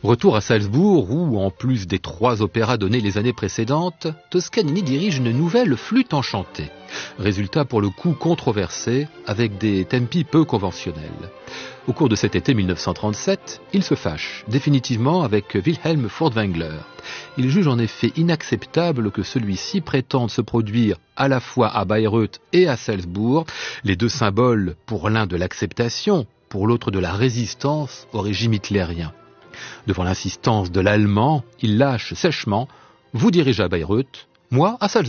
Retour à Salzbourg où, en plus des 3 opéras donnés les années précédentes, Toscanini dirige une nouvelle Flûte enchantée. Résultat pour le coup controversé, avec des tempi peu conventionnels. Au cours de cet été 1937, il se fâche définitivement avec Wilhelm Furtwängler. Il juge en effet inacceptable que celui-ci prétende se produire à la fois à Bayreuth et à Salzbourg, les 2 symboles pour l'un de l'acceptation, pour l'autre de la résistance au régime hitlérien. Devant l'insistance de l'Allemand, il lâche sèchement « Vous dirigez à Bayreuth, moi à Salzbourg ».